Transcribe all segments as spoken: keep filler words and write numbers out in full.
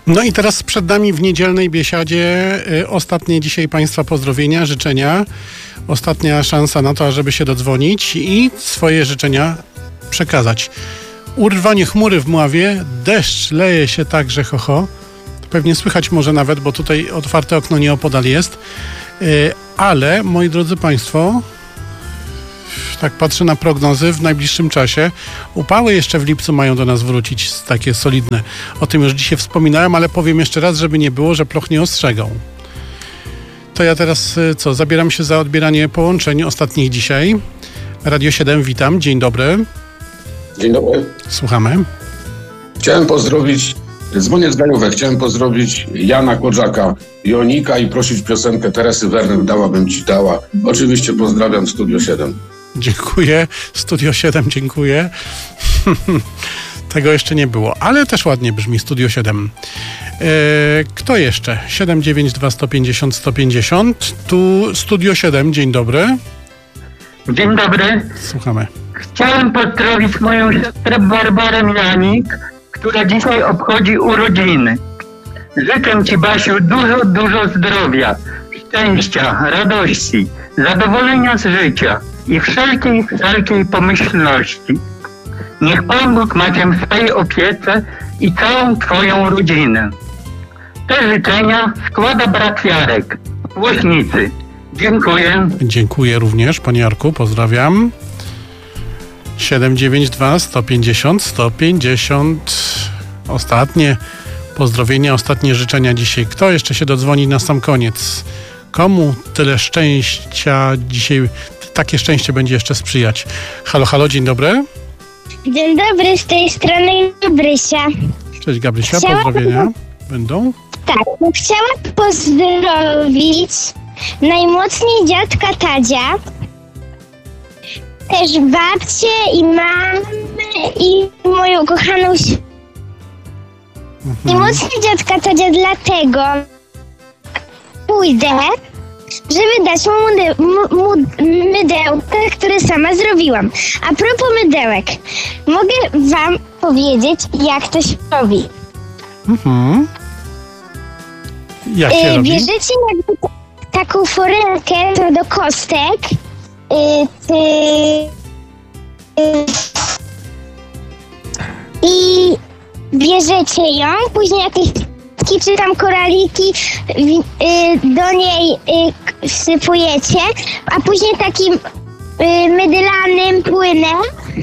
No i teraz przed nami w niedzielnej biesiadzie y, ostatnie dzisiaj Państwa pozdrowienia, życzenia. Ostatnia szansa na to, żeby się dodzwonić i swoje życzenia przekazać. Urwanie chmury w Mławie, deszcz leje się tak, że ho, ho. Pewnie słychać może nawet, bo tutaj otwarte okno nieopodal jest. Y, ale, moi drodzy Państwo, tak patrzę na prognozy, w najbliższym czasie upały jeszcze w lipcu mają do nas wrócić, takie solidne. O tym już dzisiaj wspominałem, ale powiem jeszcze raz, żeby nie było, że proch nie ostrzegał. To ja teraz co, zabieram się za odbieranie połączeń ostatnich dzisiaj. Radio siedem, witam, dzień dobry. Dzień dobry. Słuchamy. Chciałem pozdrowić, dzwonię z Gajówek, chciałem pozdrowić Jana Korzaka, Jonika i prosić piosenkę Teresy Werner, dałabym ci dała. Oczywiście pozdrawiam Studio siedem. Dziękuję. Studio siedem, dziękuję. Tego jeszcze nie było, ale też ładnie brzmi Studio siedem. E, kto jeszcze? siedem dziewięć dwa sto pięćdziesiąt sto pięćdziesiąt. Tu Studio siedem, dzień dobry. Dzień dobry. Słuchamy. Chciałem pozdrowić moją siostrę Barbarę Janik, która dzisiaj obchodzi urodziny. Życzę Ci, Basiu, dużo, dużo zdrowia, szczęścia, radości, zadowolenia z życia i wszelkiej, wszelkiej pomyślności. Niech Pan Bóg ma Cię w swojej opiece i całą Twoją rodzinę. Te życzenia składa brat Jarek w Łośnicy. Dziękuję. Dziękuję również, Panie Jarku, pozdrawiam. siedem dziewięć dwa sto pięćdziesiąt sto pięćdziesiąt. Ostatnie pozdrowienia, ostatnie życzenia dzisiaj. Kto jeszcze się dodzwoni na sam koniec? Komu tyle szczęścia dzisiaj, takie szczęście będzie jeszcze sprzyjać? Halo, halo, dzień dobry. Dzień dobry, z tej strony Gabrysia. Cześć Gabrysia, Chciałam... pozdrowienia będą? Tak, chciałam pozdrowić najmocniej dziadka Tadzia, też babcię i mamę i moją kochaną si- mhm. Najmocniej dziadka Tadzia dlatego pójdę, żeby dać mu, myde- mu, mu mydełkę, które sama zrobiłam. A propos mydełek, mogę wam powiedzieć, jak to się robi. Mhm. Jak się Yy, robi? bierzecie jakby t- taką forelkę to do kostek, yy, ty, yy, i bierzecie ją, później jakieś czy tam koraliki yy, do niej yy, wsypujecie, a później takim yy, mydlanym płynem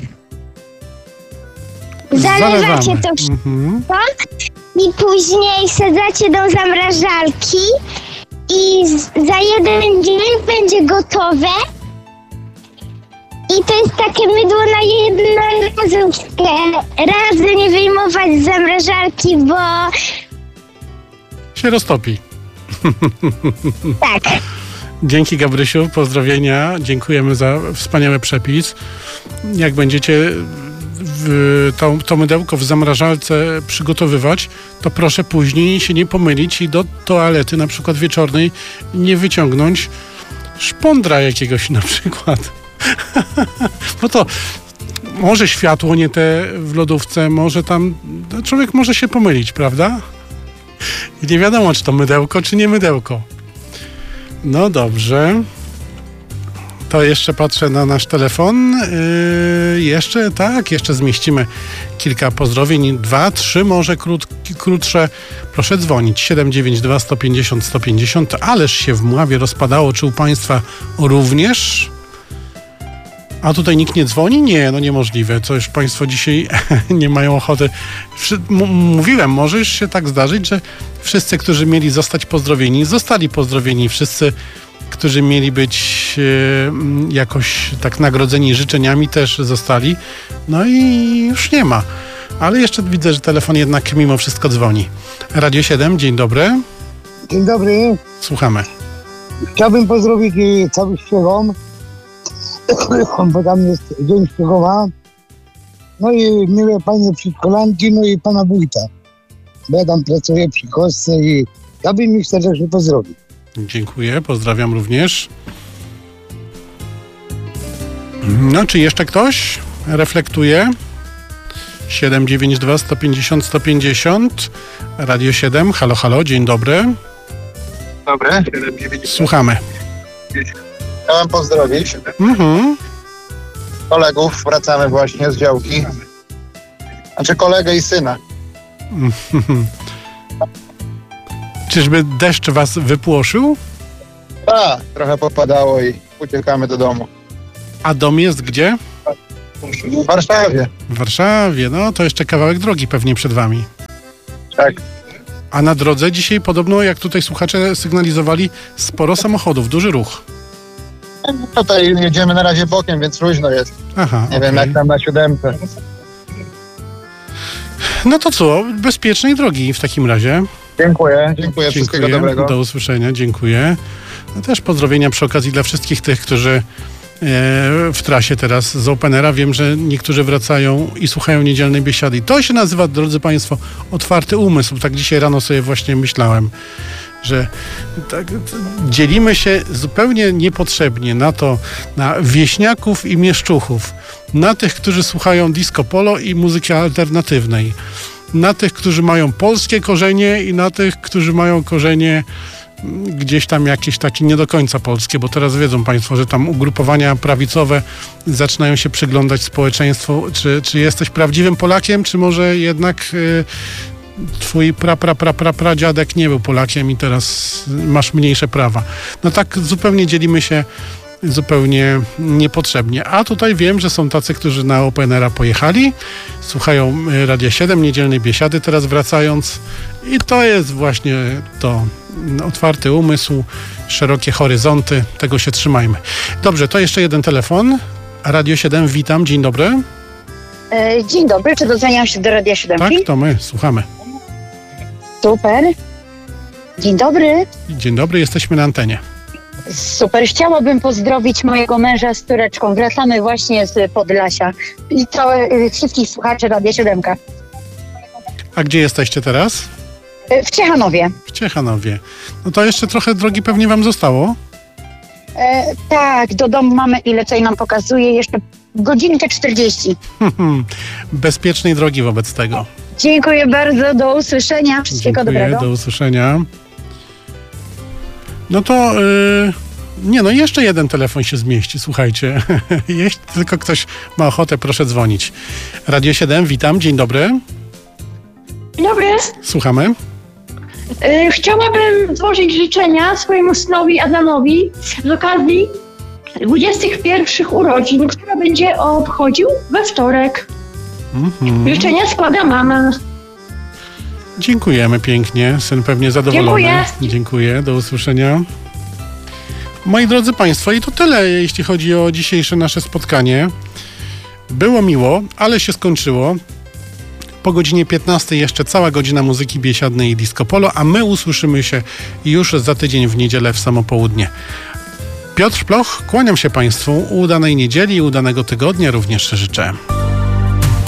zalewacie Zalewamy. to wszystko. Mhm. I później wsadzacie do zamrażalki i z, za jeden dzień będzie gotowe. I to jest takie mydło na jednorazówkę. Raz nie wyjmować z zamrażalki, bo Się roztopi. tak. Dzięki Gabrysiu, pozdrowienia. Dziękujemy za wspaniały przepis. Jak będziecie w to, to mydełko w zamrażalce przygotowywać, to proszę później się nie pomylić i do toalety na przykład wieczornej nie wyciągnąć szpondra jakiegoś na przykład. Bo to może światło nie te w lodówce, może tam człowiek może się pomylić, prawda? I nie wiadomo, czy to mydełko, czy nie mydełko. No dobrze. To jeszcze patrzę na nasz telefon. Yy, jeszcze, tak, jeszcze zmieścimy kilka pozdrowień. Dwa, trzy może krót, krótsze. Proszę dzwonić. siedem dziewięć dwa sto pięćdziesiąt sto pięćdziesiąt. Ależ się w Mławie rozpadało. Czy u Państwa również? A tutaj nikt nie dzwoni? Nie, no niemożliwe. Co już Państwo dzisiaj nie mają ochoty. Wszy- m- mówiłem, może już się tak zdarzyć, że wszyscy, którzy mieli zostać pozdrowieni, zostali pozdrowieni. Wszyscy, którzy mieli być e, jakoś tak nagrodzeni życzeniami, też zostali. No i już nie ma. Ale jeszcze widzę, że telefon jednak mimo wszystko dzwoni. Radio siedem, dzień dobry. Dzień dobry. Słuchamy. Chciałbym pozdrowić e, cały Szczegom, bo tam jest Dzień Szczegoma. No i miłe panie przedszkolanki, no i pana wójta. Bo ja tam pracuję przy kostce i ja bym ich serdecznie pozdrowił. Dziękuję, pozdrawiam również. No, czy jeszcze ktoś reflektuje? siedem dziewięć dwa, sto pięćdziesiąt, sto pięćdziesiąt. Radio siedem, halo, halo, dzień dobry. Dobry. Słuchamy. Chciałem pozdrowić Mhm. kolegów, wracamy właśnie z działki. Znaczy kolegę i syna. Czyżby deszcz was wypłoszył? A, trochę popadało i uciekamy do domu. A dom jest gdzie? W Warszawie. W Warszawie, no to jeszcze kawałek drogi pewnie przed wami. Tak. A na drodze dzisiaj podobno, jak tutaj słuchacze sygnalizowali, sporo samochodów, duży ruch. Tutaj jedziemy na razie bokiem, więc luźno jest. Aha, Nie okej. wiem jak tam na siódemce. No to co, bezpiecznej drogi w takim razie. Dziękuję, dziękuję, wszystkiego dobrego. Do usłyszenia, dziękuję. No też pozdrowienia przy okazji dla wszystkich tych, którzy e, w trasie teraz z Openera. Wiem, że niektórzy wracają i słuchają niedzielnej biesiady. I to się nazywa, drodzy Państwo, otwarty umysł. Tak dzisiaj rano sobie właśnie myślałem, że tak, dzielimy się zupełnie niepotrzebnie na to, na wieśniaków i mieszczuchów, na tych, którzy słuchają disco polo i muzyki alternatywnej, na tych, którzy mają polskie korzenie i na tych, którzy mają korzenie gdzieś tam jakieś takie nie do końca polskie, bo teraz wiedzą Państwo, że tam ugrupowania prawicowe zaczynają się przyglądać społeczeństwu, czy, czy jesteś prawdziwym Polakiem, czy może jednak y, twój pra, pra, pra, pra, pradziadek nie był Polakiem i teraz masz mniejsze prawa. No tak zupełnie dzielimy się zupełnie niepotrzebnie. A tutaj wiem, że są tacy, którzy na Openera pojechali, słuchają Radia siedem, niedzielnej biesiady, teraz wracając i to jest właśnie to. Otwarty umysł, szerokie horyzonty, tego się trzymajmy. Dobrze, to jeszcze jeden telefon. Radio siedem, witam, dzień dobry. E, dzień dobry, czy dodzwaniam się do Radia siedem? Tak, to my, słuchamy. Super. Dzień dobry. Dzień dobry, jesteśmy na antenie. Super, chciałabym pozdrowić mojego męża z córeczką. Wracamy właśnie z Podlasia i całe, y, wszystkich słuchaczy Radia siedem. A gdzie jesteście teraz? E, w Ciechanowie. W Ciechanowie. No to jeszcze trochę drogi pewnie wam zostało. E, tak, do domu mamy, ile tutaj nam pokazuje, jeszcze godzinkę czterdzieści. Bezpiecznej drogi wobec tego. Dziękuję bardzo, do usłyszenia, wszystkiego Dziękuję, dobrego. do usłyszenia. No to yy, nie no, jeszcze jeden telefon się zmieści, słuchajcie. Jeśli tylko ktoś ma ochotę, proszę dzwonić. Radio siedem, witam, dzień dobry. Dzień dobry. Słuchamy. Yy, chciałabym złożyć życzenia swojemu synowi Adamowi z okazji dwudziestych pierwszych urodzin, która będzie obchodził we wtorek. Mhm. Życzenia składa mama. Dziękujemy pięknie, syn pewnie zadowolony. Dziękuję. Dziękuję, do usłyszenia. Moi drodzy Państwo, i to tyle, jeśli chodzi o dzisiejsze nasze spotkanie. Było miło, ale się skończyło. Po godzinie piętnastej jeszcze cała godzina muzyki biesiadnej i disco polo, a my usłyszymy się już za tydzień w niedzielę w samo południe. Piotr Ploch, kłaniam się Państwu, udanej niedzieli, udanego tygodnia również życzę.